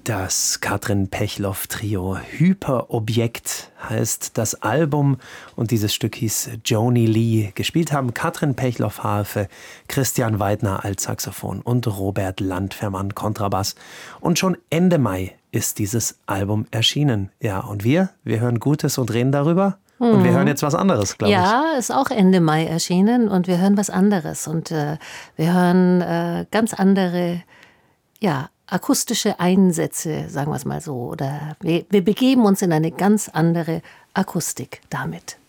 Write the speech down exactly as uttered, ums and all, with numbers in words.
Das Katrin Pechloff-Trio. Hyperobjekt heißt das Album und dieses Stück hieß Joni Lee. Gespielt haben Katrin Pechloff Harfe, Christian Weidner Altsaxophon und Robert Landfermann Kontrabass. Und schon Ende Mai ist dieses Album erschienen. Ja, und wir, wir hören Gutes und reden darüber. Und wir hören jetzt was anderes, glaube ich. Ja, ist auch Ende Mai erschienen und wir hören was anderes. Und äh, wir hören äh, ganz andere, ja, akustische Einsätze, sagen wir es mal so. Oder wir, wir begeben uns in eine ganz andere Akustik damit.